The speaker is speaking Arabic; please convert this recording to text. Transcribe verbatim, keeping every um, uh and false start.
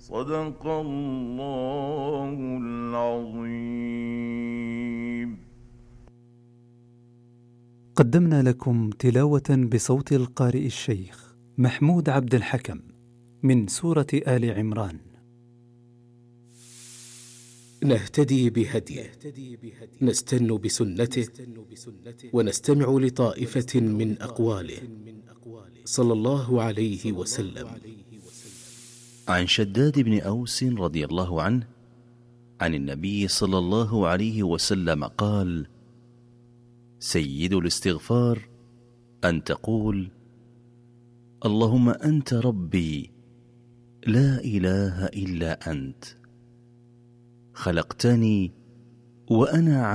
صدق الله العظيم. قدمنا لكم تلاوة بصوت القارئ الشيخ محمود عبد الحكم من سورة آل عمران. نهتدي بهديه، نستن بسنته، ونستمع لطائفة من أقواله صلى الله عليه وسلم. عن شداد بن أوس رضي الله عنه عن النبي صلى الله عليه وسلم قال: سيد الاستغفار أن تقول: اللهم أنت ربي لا إله إلا أنت، خلقتني وأنا